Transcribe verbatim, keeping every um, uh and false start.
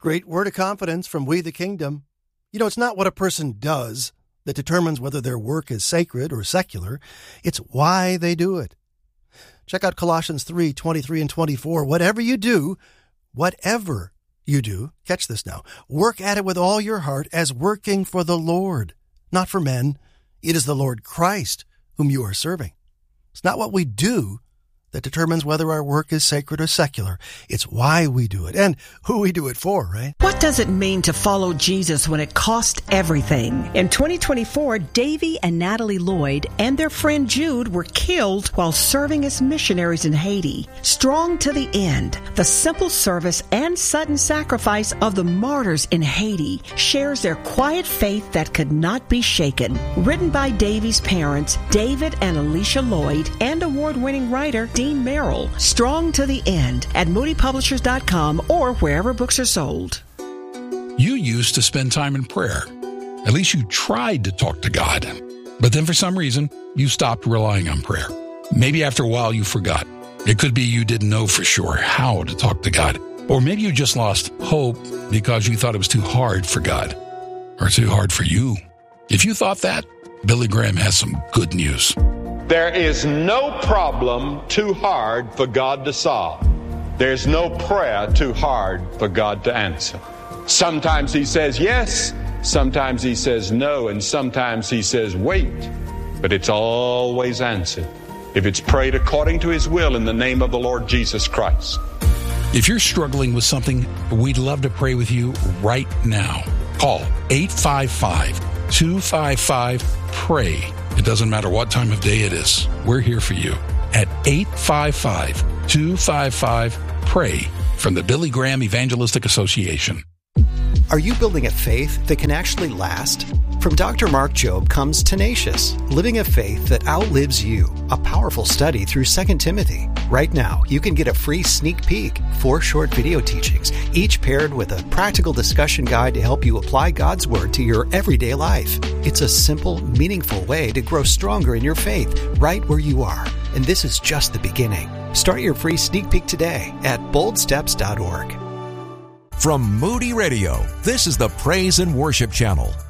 Great word of confidence from We the Kingdom. You know, it's not what a person does that determines whether their work is sacred or secular. It's why they do it. Check out Colossians three, twenty-three and twenty-four. Whatever you do, whatever you do, catch this now, work at it with all your heart as working for the Lord, not for men. It is the Lord Christ whom you are serving. It's not what we do that determines whether our work is sacred or secular. It's why we do it and who we do it for, right? What does it mean to follow Jesus when it costs everything? In twenty twenty-four, Davy and Natalie Lloyd and their friend Jude were killed while serving as missionaries in Haiti. Strong to the end, the simple service and sudden sacrifice of the martyrs in Haiti shares their quiet faith that could not be shaken. Written by Davy's parents, David and Alicia Lloyd, and award-winning writer Dean Merrill. Strong to the end at moody publishers dot com or wherever books are sold. You used to spend time in prayer. At least you tried to talk to God. But then for some reason, you stopped relying on prayer. Maybe after a while you forgot. It could be you didn't know for sure how to talk to God. Or maybe you just lost hope because you thought it was too hard for God. Or too hard for you. If you thought that, Billy Graham has some good news. There is no problem too hard for God to solve. There's no prayer too hard for God to answer. Sometimes he says yes, sometimes he says no, and sometimes he says wait. But it's always answered if it's prayed according to his will in the name of the Lord Jesus Christ. If you're struggling with something, we'd love to pray with you right now. Call eight five five, two five five, PRAY. It doesn't matter what time of day it is. We're here for you at eight five five, two five five, PRAY from the Billy Graham Evangelistic Association. Are you building a faith that can actually last? From Doctor Mark Jobe comes Tenacious, Living a Faith That Outlives You, a powerful study through Second Timothy. Right now, you can get a free sneak peek, four short video teachings, each paired with a practical discussion guide to help you apply God's Word to your everyday life. It's a simple, meaningful way to grow stronger in your faith right where you are. And this is just the beginning. Start your free sneak peek today at bold steps dot org. From Moody Radio, this is the Praise and Worship Channel.